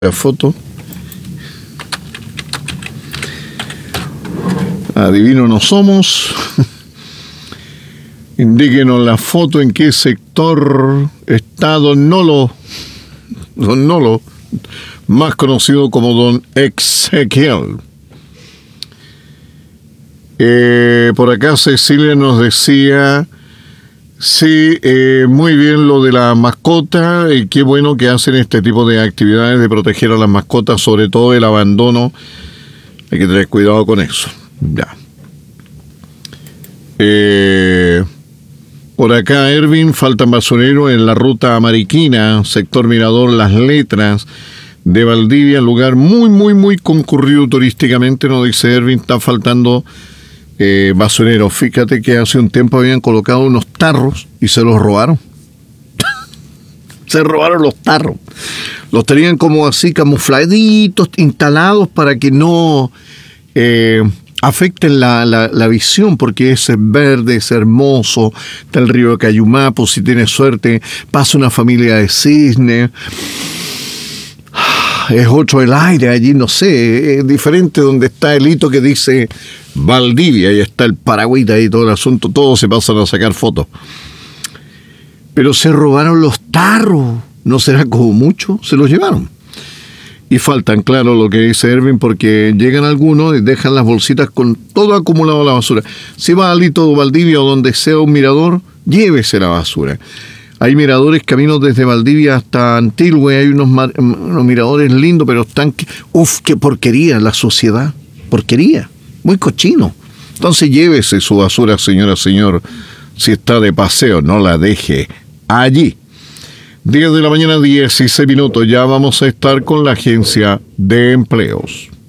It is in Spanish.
La foto. Adivino no somos. Indíquenos la foto en qué sector está Don Nolo. Don Nolo, más conocido como Don Exequiel. Por acá Cecilia nos decía, sí, muy bien lo de la mascota, qué bueno que hacen este tipo de actividades de proteger a las mascotas, sobre todo el abandono. Hay que tener cuidado con eso. Ya. Por acá, Ervin, faltan basureros en la ruta Mariquina, sector Mirador Las Letras de Valdivia, lugar muy concurrido turísticamente, nos dice Ervin, está faltando basureros. Fíjate que hace un tiempo habían colocado unos tarros y se los robaron. Se robaron los tarros. Los tenían como así camufladitos, instalados para que no afecten la visión, porque es verde, es hermoso, está el río de Cayumapo, si tienes suerte, pasa una familia de cisnes, es otro el aire allí, no sé, es diferente donde está el hito que dice Valdivia, y está el paragüita y todo el asunto, todos se pasan a sacar fotos. Pero se robaron los tarros, ¿no será como mucho? Se los llevaron. Y faltan, claro, lo que dice Ervin, porque llegan algunos y dejan las bolsitas con todo acumulado la basura. Si va a Alito Valdivia o donde sea un mirador, llévese la basura. Hay miradores, caminos desde Valdivia hasta Antilhue, hay unos miradores lindos, pero están... qué porquería la sociedad, porquería, muy cochino. Entonces llévese su basura, señora, señor, si está de paseo, no la deje allí. 10 de la mañana, 16 minutos, ya vamos a estar con la agencia de empleos.